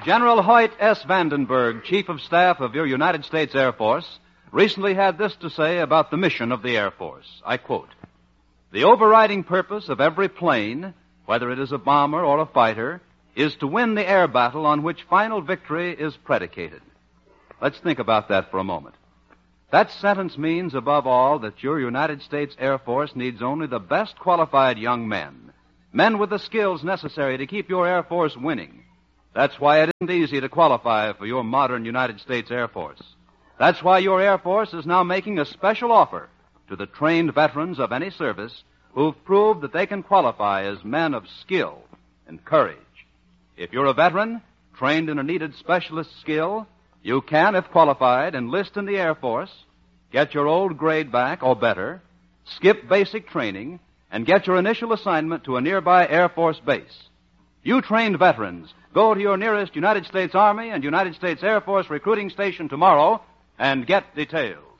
General Hoyt S. Vandenberg, Chief of Staff of your United States Air Force, recently had this to say about the mission of the Air Force. I quote, "The overriding purpose of every plane, whether it is a bomber or a fighter, is to win the air battle on which final victory is predicated." Let's think about that for a moment. That sentence means, above all, that your United States Air Force needs only the best qualified young men with the skills necessary to keep your Air Force winning. That's why it isn't easy to qualify for your modern United States Air Force. That's why your Air Force is now making a special offer to the trained veterans of any service who've proved that they can qualify as men of skill and courage. If you're a veteran, trained in a needed specialist skill, you can, if qualified, enlist in the Air Force, get your old grade back, or better, skip basic training, and get your initial assignment to a nearby Air Force base. You trained veterans, go to your nearest United States Army and United States Air Force recruiting station tomorrow and get details.